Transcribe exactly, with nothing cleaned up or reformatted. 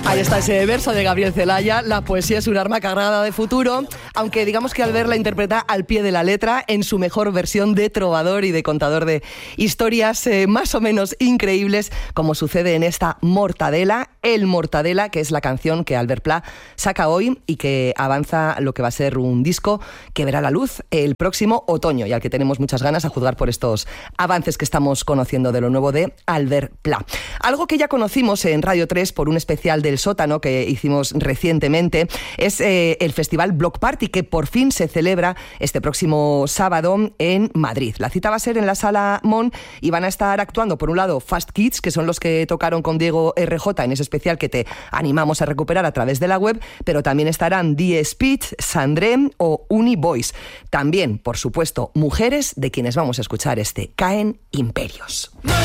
Ahí está ese verso de Gabriel Celaya. La poesía es un arma cargada de futuro, aunque digamos que Albert la interpreta al pie de la letra en su mejor versión de trovador y de contador de historias eh, más o menos increíbles, como sucede en esta Mortadela, El Mortadela, que es la canción que Albert Pla saca hoy y que avanza lo que va a ser un disco que verá la luz el próximo otoño y al que tenemos muchas ganas a juzgar por estos avances que estamos conociendo de lo nuevo de Albert Pla. Algo que ya conocimos en Radio tres por un especial del sótano que hicimos recientemente es eh, el festival Block Party, que por fin se celebra este próximo sábado en Madrid. La cita va a ser en la Sala Mon y van a estar actuando por un lado Fast Kids, que son los que tocaron con Diego R J en ese especial que te animamos a recuperar a través de la web, pero también estarán Die Speed, Sandré o Uni Boys. También, por supuesto, mujeres de quienes vamos a escuchar este Caen Imperios.